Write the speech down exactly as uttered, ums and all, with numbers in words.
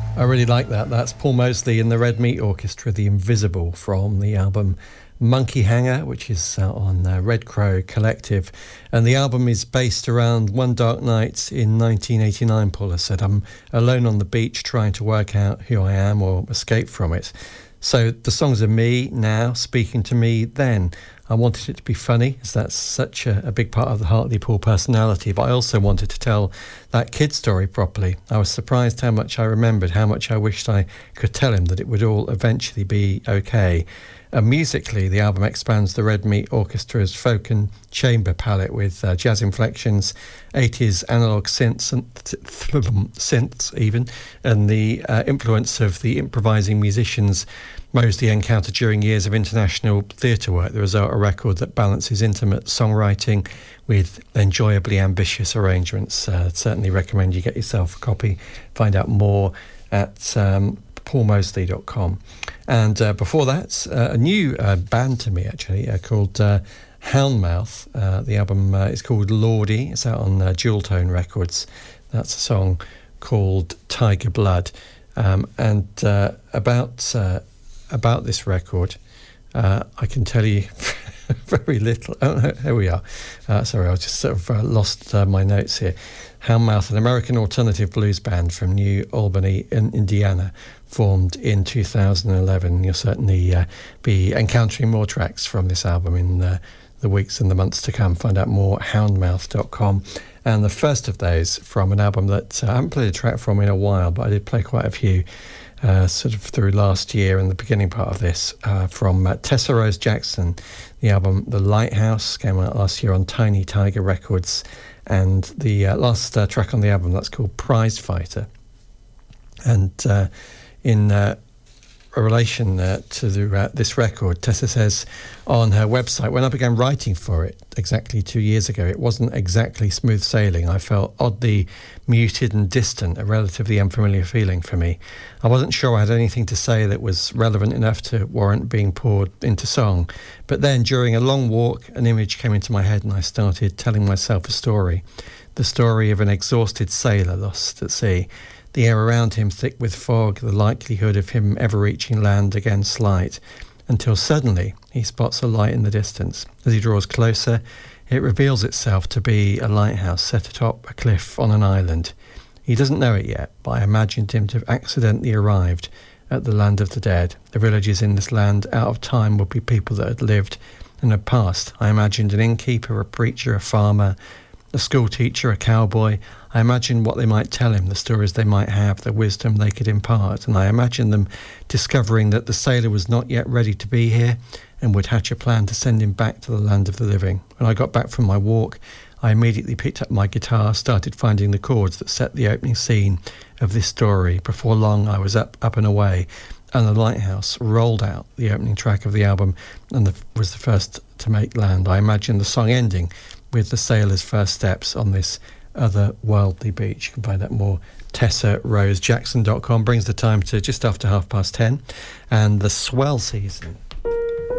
I really like that. That's Paul Mosley and the Red Meat Orchestra, The Invisible, from the album Monkey Hanger, which is out on uh, Red Crow Collective. And the album is based around one dark night in nineteen eighty-nine, Paula said. I'm alone on the beach trying to work out who I am or escape from it. So the songs are me now, speaking to me then. I wanted it to be funny, as that's such a, a big part of the Hartlepool personality, but I also wanted to tell that kid story properly. I was surprised how much I remembered, how much I wished I could tell him that it would all eventually be okay. Uh, musically, the album expands the Red Meat Orchestra's folk and chamber palette with uh, jazz inflections, eighties analog synths, and synths even, and the uh, influence of the improvising musicians Mosley encountered during years of international theatre work. The result, a record that balances intimate songwriting with enjoyably ambitious arrangements. Uh, I'd certainly recommend you get yourself a copy. Find out more at um, paul mosley dot com. And uh, before that, uh, a new uh, band to me, actually, uh, called uh, Houndmouth. Uh, the album uh, is called Lordy. It's out on uh, Dual Tone Records. That's a song called Tiger Blood. Um, and uh, about... Uh, about this record, uh, I can tell you very little. Oh, here we are. Uh, sorry, I just sort of uh, lost uh, my notes here. Houndmouth, an American alternative blues band from New Albany in Indiana, formed in two thousand eleven. You'll certainly uh, be encountering more tracks from this album in uh, the weeks and the months to come. Find out more at houndmouth dot com. And the first of those from an album that uh, I haven't played a track from in a while, but I did play quite a few Uh, sort of through last year and the beginning part of this, uh, from uh, Tessa Rose Jackson. The album The Lighthouse came out last year on Tiny Tiger Records, and the uh, last uh, track on the album, that's called Prize Fighter. And uh, in uh, a relation uh, to the, uh, this record, Tessa says on her website, when I began writing for it exactly two years ago, it wasn't exactly smooth sailing. I felt oddly muted and distant, a relatively unfamiliar feeling for me. I wasn't sure I had anything to say that was relevant enough to warrant being poured into song. But then, during a long walk, an image came into my head and I started telling myself a story. The story of an exhausted sailor lost at sea. The air around him thick with fog, the likelihood of him ever reaching land again slight, until suddenly he spots a light in the distance. As he draws closer, it reveals itself to be a lighthouse set atop a cliff on an island. He doesn't know it yet, but I imagined him to have accidentally arrived at the land of the dead. The villages in this land out of time would be people that had lived and had passed. I imagined an innkeeper, a preacher, a farmer, a school teacher, a cowboy. I imagined what they might tell him, the stories they might have, the wisdom they could impart, and I imagined them discovering that the sailor was not yet ready to be here and would hatch a plan to send him back to the land of the living. When I got back from my walk, I immediately picked up my guitar, started finding the chords that set the opening scene of this story. Before long, I was up, up and away, and the lighthouse rolled out the opening track of the album and the, was the first to make land. I imagined the song ending with the sailor's first steps on this otherworldly beach. You can find out more. Tessa Rose Jackson dot com brings the time to just after half past ten, and the swell season